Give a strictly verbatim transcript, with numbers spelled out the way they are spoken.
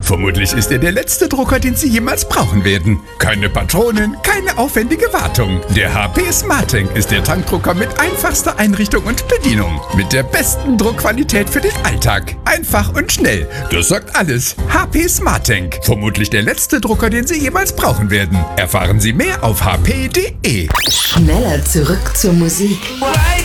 Vermutlich ist er der letzte Drucker, den Sie jemals brauchen werden. Keine Patronen, keine aufwendige Wartung. Der H P SmartTank ist der Tankdrucker mit einfachster Einrichtung und Bedienung. Mit der besten Druckqualität für den Alltag. Einfach und schnell. Das sagt alles. H P SmartTank. Vermutlich der letzte Drucker, den Sie jemals brauchen werden. Erfahren Sie mehr auf h p punkt d e. Schneller zurück zur Musik. Right